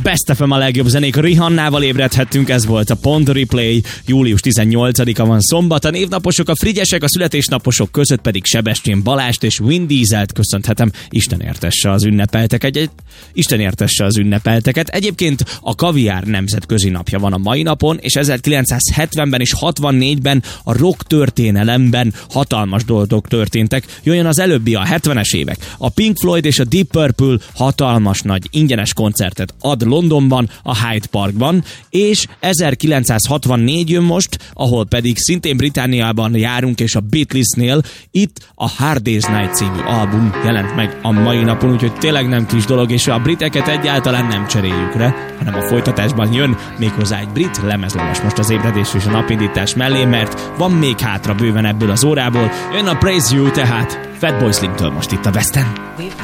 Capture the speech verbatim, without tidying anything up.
Best ef em a legjobb zenék. Rihannával ébredhettünk, ez volt a Pont Replay. július tizennyolcadika van szombat. A névnaposok, a frigyesek, a születésnaposok között pedig Sebestyén Balást és Vin Dieselt köszönhetem. Isten értesse az ünnepelteket. Egy... Isten értesse az ünnepelteket. Egyébként a kaviár nemzetközi napja van a mai napon, és ezerkilencszázhetvenben és hatvannégyben a rock történelemben hatalmas dolgok történtek. Jöjjön az előbbi, a hetvenes évek. A Pink Floyd és a Deep Purple hatalmas nagy ingyenes koncertet ad Londonban, a Hyde Parkban, és ezerkilencszázhatvannégy jön most, ahol pedig szintén Britanniában járunk, és a Beatlesnél itt a Hard Day's Night című album jelent meg a mai napon, úgyhogy tényleg nem kis dolog, és a briteket egyáltalán nem cseréljük le, hanem a folytatásban jön méghozzá egy brit lemezlemes most az ébredés és a napindítás mellé, mert van még hátra bőven ebből az órából. Jön a Praise You, tehát Fatboy Slimtől most itt a Westen.